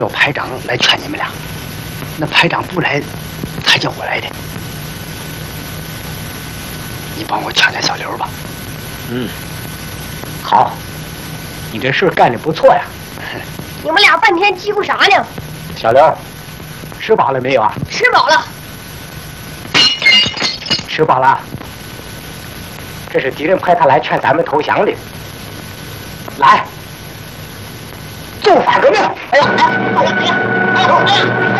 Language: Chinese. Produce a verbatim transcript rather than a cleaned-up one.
叫排长来劝你们俩，那排长不来，才叫我来的。你帮我劝劝小刘吧。 嗯，好，你这事干得不错呀。 你们俩半天叽咕啥呢？ 小刘，吃饱了没有啊？ 吃饱了。 吃饱了。这是敌人派他来劝咱们投降的。来，奏反革命！ 哎呀哎呀哎呀哎呀哎呀！